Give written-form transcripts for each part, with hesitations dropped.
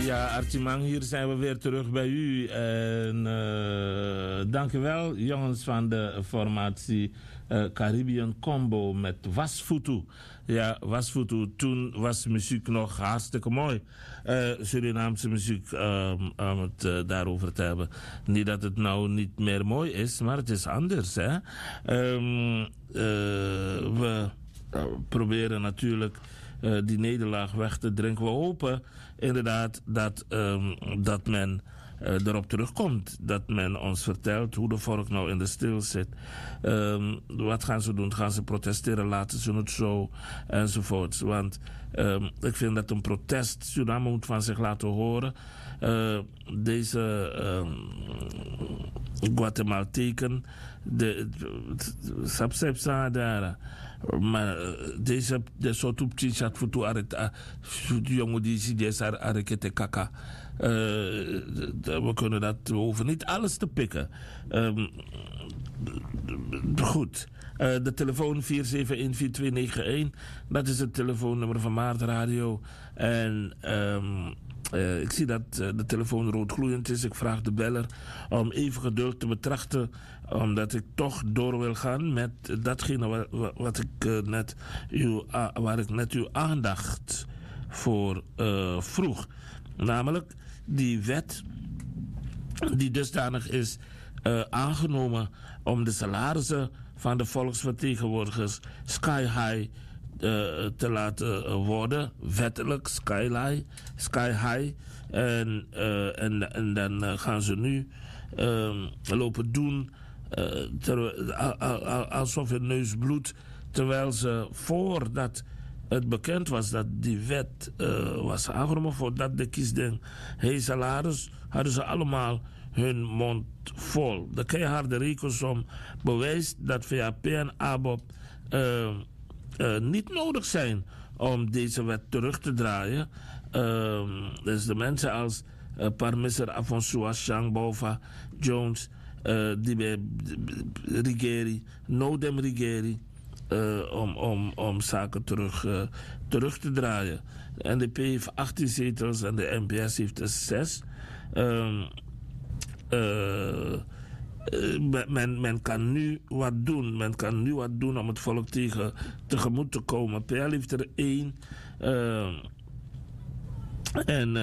Ja, Artimang, hier zijn we weer terug bij u. En dank u wel, jongens van de formatie Caribbean Combo met Wasfutu. Ja, Wasfutu, toen was muziek nog hartstikke mooi. Surinaamse muziek, om het daarover te hebben. Niet dat het nou niet meer mooi is, maar het is anders. Hè? We proberen natuurlijk die nederlaag weg te drinken. We hopen inderdaad dat men erop terugkomt. Dat men ons vertelt hoe de volk nou in de stil zit. Wat gaan ze doen? Gaan ze protesteren? Laten ze het zo? Enzovoorts. Want ik vind dat een protest, Suriname moet van zich laten horen. Deze Guatemalteken, de Sapsepsadara. Maar deze soort optischat voor toe jongen die zie deze arekete kaka. We kunnen dat, we hoeven niet alles te pikken. Goed. De telefoon 471-4291. Dat is het telefoonnummer van Maart Radio. En ik zie dat de telefoon roodgloeiend is. Ik vraag de beller om even geduld te betrachten, omdat ik toch door wil gaan met datgene wat ik waar ik net uw aandacht voor vroeg. Namelijk die wet die dusdanig is aangenomen om de salarissen van de volksvertegenwoordigers sky high te laten worden, wettelijk sky high. En dan gaan ze nu lopen doen alsof het neus bloedt, terwijl ze voordat het bekend was dat die wet was aangenomen, voordat de kiesding salaris, hadden ze allemaal hun mond vol. De keiharde rekensom bewijst dat VAP en ABOP niet nodig zijn om deze wet terug te draaien. Dus de mensen als Parmisser, Afonso, Chang, Bova, Jones, die bij Rigeri, Nodem Rigeri, om zaken terug te draaien. De NDP heeft 18 zetels en de NPS heeft er 6. Men kan nu wat doen. Men kan nu wat doen om het volk tegemoet te komen. PL heeft er 1. En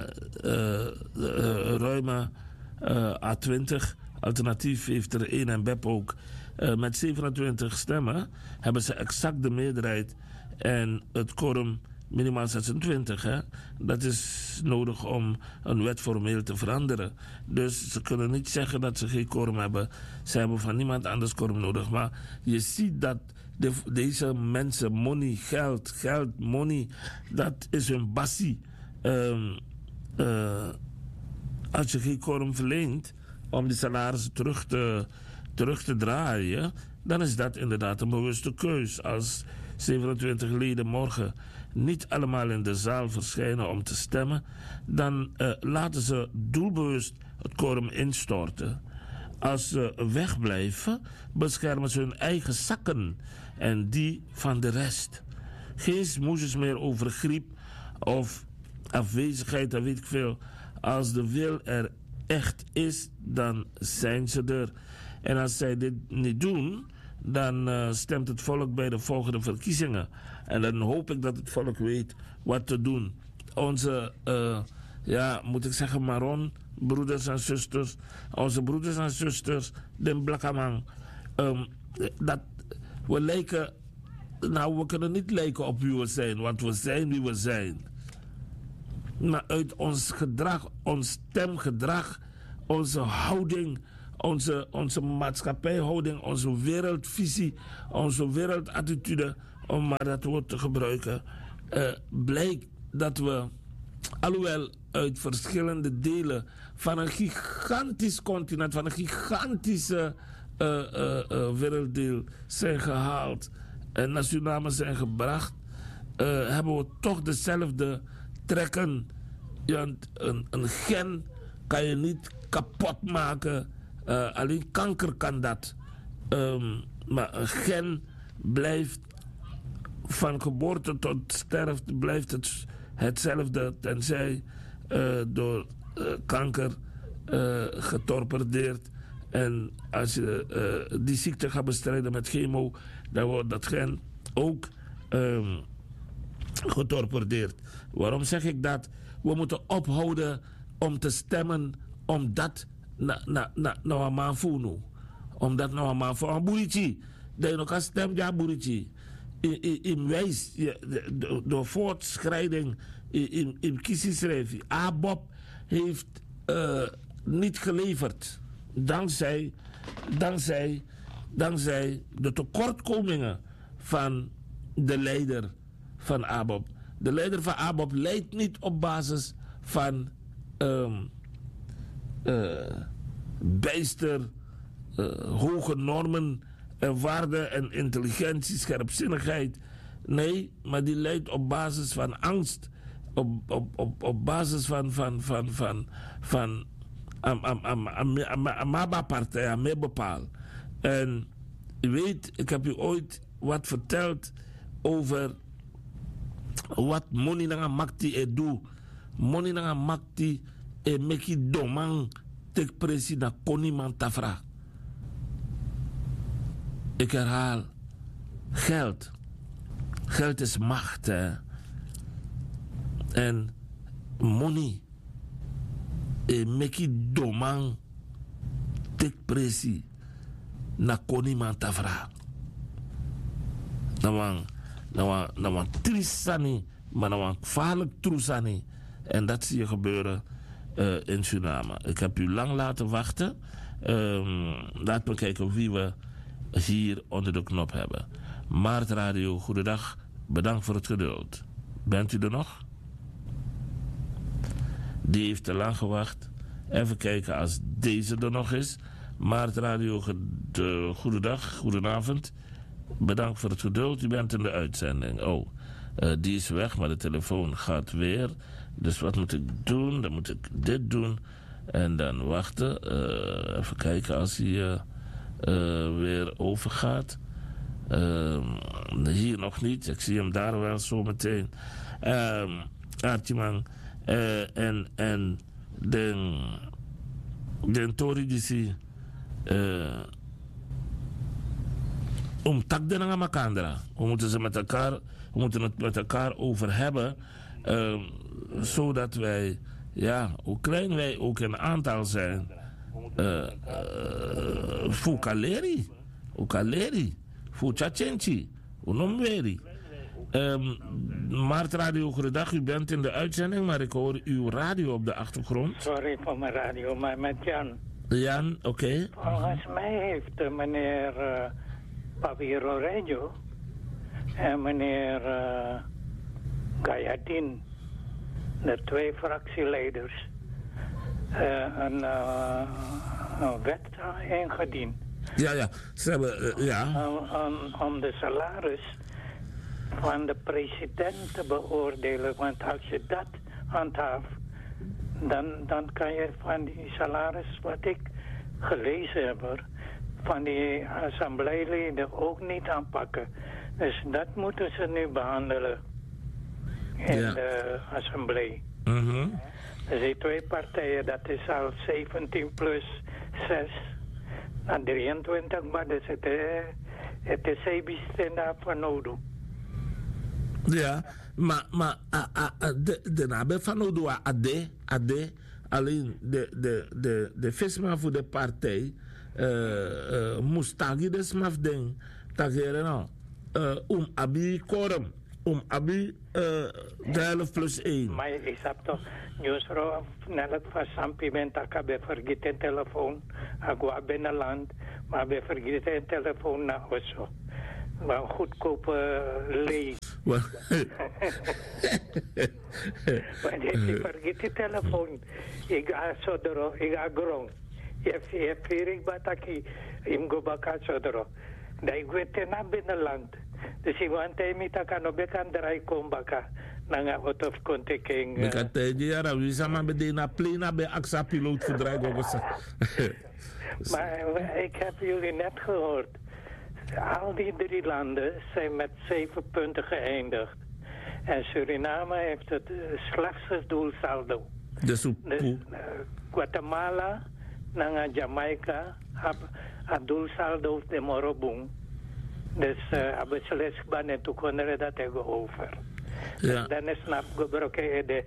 Ruima A20. Alternatief heeft er 1 en BEP ook. Met 27 stemmen hebben ze exact de meerderheid. En het quorum minimaal 26. Hè? Dat is nodig om een wet formeel te veranderen. Dus ze kunnen niet zeggen dat ze geen quorum hebben. Ze hebben van niemand anders quorum nodig. Maar je ziet dat deze mensen, geld, money, dat is hun bassie. Als je geen quorum verleent om die salarissen terug te draaien, dan is dat inderdaad een bewuste keus. Als 27 leden morgen niet allemaal in de zaal verschijnen om te stemmen, dan laten ze doelbewust het quorum instorten. Als ze wegblijven, beschermen ze hun eigen zakken en die van de rest. Geen smoesjes meer over griep of afwezigheid, dat weet ik veel. Als de wil er echt is, dan zijn ze er. En als zij dit niet doen, dan stemt het volk bij de volgende verkiezingen. En dan hoop ik dat het volk weet wat te doen. Onze, moet ik zeggen, Maron, broeders en zusters, onze broeders en zusters, de Blakkamang, dat we lijken, we kunnen niet lijken op wie we zijn, want we zijn wie we zijn. Maar uit ons gedrag, ons stemgedrag, onze houding, onze maatschappijhouding, onze wereldvisie, onze wereldattitude, om maar dat woord te gebruiken, blijkt dat we, alhoewel uit verschillende delen van een gigantisch continent, van een gigantische werelddeel zijn gehaald en naar Suriname zijn gebracht, hebben we toch dezelfde trekken. Ja, een gen kan je niet kapot maken. Alleen kanker kan dat. Maar een gen blijft van geboorte tot sterfte blijft hetzelfde, tenzij door kanker getorpedeerd. En als je die ziekte gaat bestrijden met chemo, dan wordt dat gen ook getorpedeerd. Waarom zeg ik dat? We moeten ophouden om te stemmen omdat nou een man voelen. Omdat nou een man voor een boertje. Dat je nog kan stemmen, ja boertje. In wijs, door voortschrijding in kiesschrijf. ABOP heeft niet geleverd. Dankzij de tekortkomingen van de leider van ABOP. De leider van ABOP leidt niet op basis van bijster hoge normen en waarden en intelligentie, scherpzinnigheid. Nee, maar die leidt op basis van angst. Op basis van Amaba-partij, aan mij bepaald. En u weet, ik heb u ooit wat verteld over wat money nanga makti doet. Money nanga makti meki domang tek president koniman tafra. Ik herhaal, geld. Geld is macht, hè. En money meki domang tek presi na koniman tafra. Nou trisani, maar nou gevaarlijk troesani. En dat zie je gebeuren in Suriname. Ik heb u lang laten wachten. Laat me kijken wie we hier onder de knop hebben. Maart Radio, goedendag. Bedankt voor het geduld. Bent u er nog? Die heeft te lang gewacht. Even kijken als deze er nog is. Maart Radio, goedendag, goedenavond. Bedankt voor het geduld. U bent in de uitzending. Oh, die is weg, maar de telefoon gaat weer. Dus wat moet ik doen? Dan moet ik dit doen. En dan wachten. Even kijken als hij weer overgaat. Hier nog niet. Ik zie hem daar wel zo meteen. Artjeman. En de Tori die zie... tak de makandra. We moeten het met elkaar over hebben. Zodat wij, ja, hoe klein wij ook in aantal zijn. Voor kaleri. Voor chachenchi. Hoe noemen wij die? Maart Radio, goedendag. U bent in de uitzending, maar ik hoor uw radio op de achtergrond. Sorry voor mijn radio, maar met Jan. Jan, oké. Volgens mij heeft meneer Paviro Reggio en meneer Gayadin, de twee fractieleiders, een wet ingediend. Ja, ze hebben, ja. Om de salaris van de president te beoordelen. Want als je dat handhaaft, dan kan je van die salaris wat ik gelezen heb, van die assembleeleden ook niet aanpakken. Dus dat moeten ze nu behandelen in de assemblee. Mm-hmm. Dus die twee partijen, dat is al 17 plus 6 naar 23, maar dus het is CB's van nodig. Ja, maar de nabe van Odoa AD, alleen de visman voor de partij moest tagi de smafding tageren nou abi quorum abi de helft plus 1. Maar ik heb toch nieuwsro net van San Pimenta heb vergeten telefoon agua binnenland maar we vergeten telefoon naar Osso. Maar goedkope leeg. Maar ik vergeet de telefoon. Ik ga sodero, ik ga grong. Je verig bataki, ik ga baka sodero. Dat ik weet naar binnenland. Dus ik want hij met elkaar nog bekan draai kom baka. Nanga out of contaking. Ik had jaren, wie zijn maar bij na plena bij AXA piloot voor draai Maar ik heb jullie net gehoord. Al die 3 landen zijn met 7 punten geëindigd. En Suriname heeft het slechtste doelsaldo. Dus Guatemala naar Jamaica heb doel saldo de morobung. Dus hebben ze les banen toe kunnen dat tegen over. Ja. Dan is snap gebroken de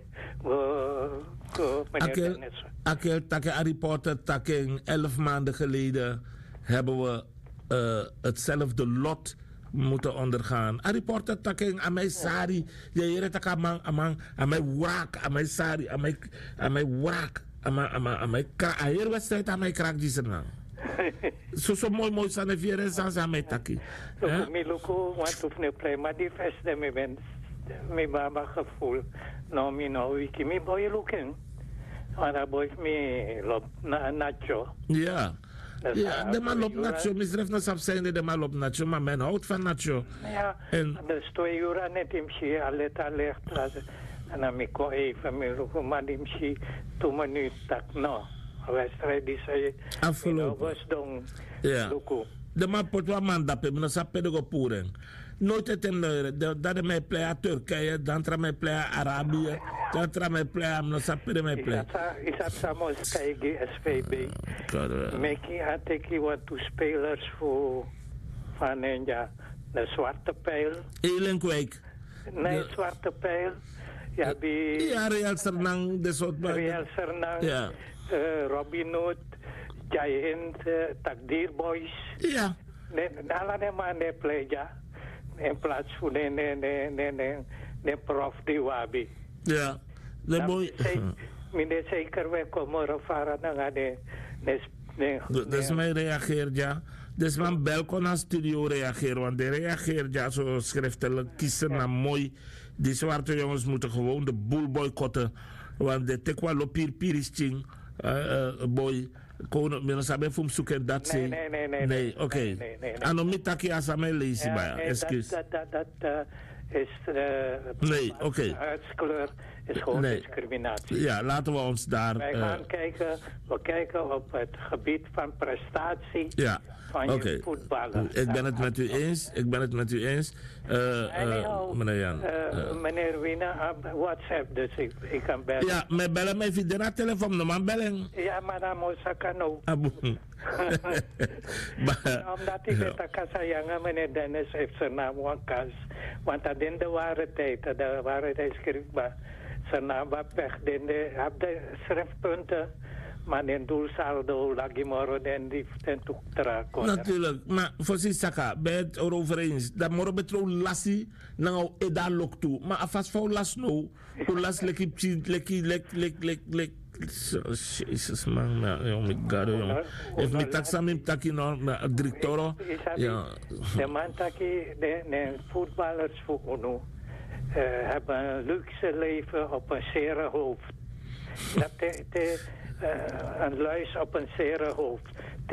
meneer Dennis. Akel takke a reporter takke 11 maanden geleden hebben we hetzelfde lot moeten ondergaan. A reporter takke aan mij sari, je hier tak aan mij wrak, aan mij sari, aan mij wrak, aan mij krak, hier wedstrijd aan mij krak die ze nou. Zo mooi zijn de vier en aan mij takkie. Mi luku want of ne play maar die feste me ben mi baba gevoel no mi no wiki mi boy looking. Maar boy mi lop nacho. Ja. Ja, de man loopt nacho. Misdrijf na sap zijn de man loopt nacho, maar men houdt van nacho. Ja, dus 2 uur net in zie alle licht. En dan mi ko even mi luku maar die zie 2 minuten tak no. Wedstrijd die zei afgelopen. Was dan luku. De man pot wat man dappen, maar dat sap de poeren. Nooit het hem dat de mij play a Turkije, dan tra mij play a Arabië, dan tra mij play a no sapere mij play. Is dat samen kijken SVB? Meki had ik wat spelers voor van de Zwarte Pijl. Elenkwijk. Nee, Zwarte Pijl. Ja, Real Sernang, de soort. Real Sernang. Ja. Robin Hood, Giant, Takdir Boys. Ja. Alle mannen play ja. In plaats van de prof die wabi. Ja. De boy. Meneer zeker we komen ervaren naar de. Dus mij reageert ja. Dus man bel kon naar studio reageren, want die reageert ja zo schriftelijk kiezen naar mooi. Die zwarte jongens moeten gewoon de boel boycotten, want de tekwa lopier piristing boy. Kono mena sabe fum zoeken dat ze. Nee, oké. Anomitaki asame lezen bij. Excuus. Dat is nee, oké. Huidskleur is gewoon discriminatie. Ja, laten we ons daar. Wij gaan kijken. We kijken op het gebied van prestatie. Ja. Van je voetballer. Ik ben het met u eens. Meneer Jan. Meneer Wiener, WhatsApp, dus ik kan bellen. Ja, maar bellen mij via de telefoon, no man bellen. Ja, maar dan moet ik ook. Omdat ik het akasayanga, meneer Dennis heeft zijn naam wankas. Want dat in de ware tijd schriftbaar. Zijn naam was pech. Op de schriftpunten. Maar in doelsaldo lagi moro den die ten toektra. Natuurlijk, maar voor zich saka, bij het erover eens. Dat moro betro lassi, nou eda lok toe. Maar afas voor las no, voor las lek. Jezus man, oh my god, jongen. If me taksamim taki no, directoro. Ja. De man taki, de voetballers voor onu, hebben een luxe leven op een zere hoofd. Dat een luis op een zere hoofd.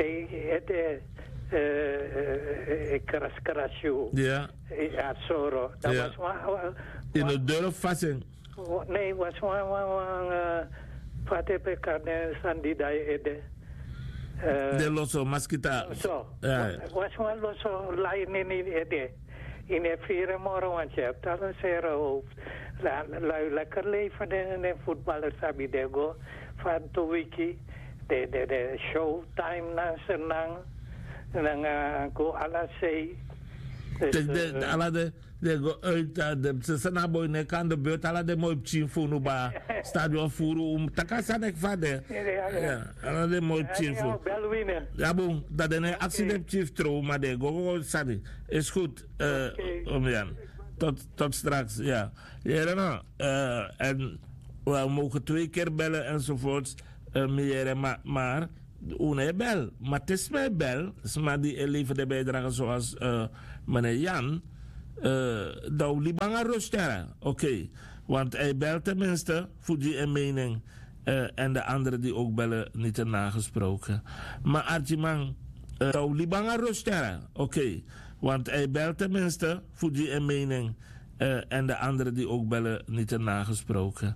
Kraskrasju. Ja. Ja, Soro. Dat was maar. In de deur vassen. Nee, was maar. Wat heb ik aan Sandida Ede? De loso, maskita. Zo. Was maar loso, lijn in Ede. In de vier morgen, want je hebt al een zere hoofd. Lekker leven in de voetballers hebben die go. Van de wiki, de showtime na senang, nang go ala say. De ala de go uit de senaboy ne kan de beurt ala de mooi pchin funu ba stadion furu takasa nek vade. Ja, ala de mooi pchin funu. Ja bon, dat de accident chief tro maar de go sadi. Is goed, Jan. Tot straks, ja. Ja, en we mogen 2 keer bellen enzovoorts, meneer, maar une bel. Maar het is mij bel, maar die levert bijdrage zoals meneer Jan, dat we liever rusteren. Oké, want hij belt tenminste voor die mening en de anderen die ook bellen niet te nagesproken. Maar Archimang, dat we liever rusteren. Oké, want hij belt tenminste voor die mening. En de anderen die ook bellen niet te nagesproken.